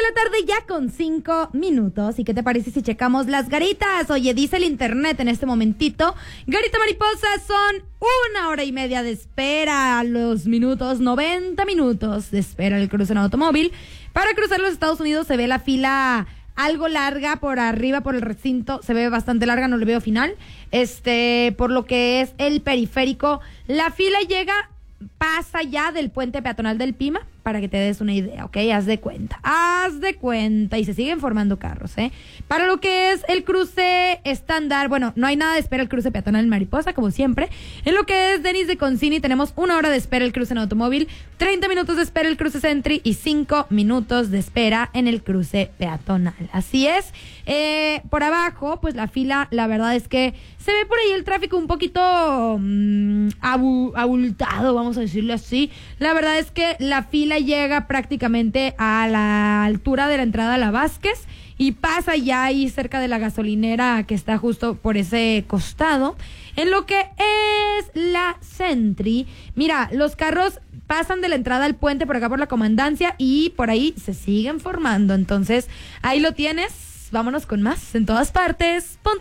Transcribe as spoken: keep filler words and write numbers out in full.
la tarde ya con cinco minutos. ¿Y qué te parece si checamos las garitas? Oye, dice el internet en este momentito, Garita Mariposa son una hora y media de espera a los minutos, noventa minutos de espera el cruce en automóvil. Para cruzar los Estados Unidos se ve la fila algo larga por arriba, por el recinto, se ve bastante larga, no le veo final. Este, por lo que es el periférico, la fila llega, pasa ya del puente peatonal del Pima, para que te des una idea, ¿ok? Haz de cuenta, haz de cuenta, y se siguen formando carros, ¿eh? Para lo que es el cruce estándar, bueno, no hay nada de espera el cruce peatonal en Mariposa, como siempre. En lo que es Denis de Concini tenemos una hora de espera el cruce en automóvil, treinta minutos de espera el cruce Sentry y cinco minutos de espera en el cruce peatonal. Así es. Eh, por abajo, pues la fila, la verdad es que se ve por ahí el tráfico un poquito mmm, abu, abultado, vamos a decirlo así. La verdad es que la fila llega prácticamente a la altura de la entrada a la Vázquez y pasa ya ahí cerca de la gasolinera que está justo por ese costado. En lo que es la Sentry, mira, los carros pasan de la entrada al puente por acá por la Comandancia y por ahí se siguen formando. Entonces, ahí lo tienes. Vámonos con más en todas partes. Ponte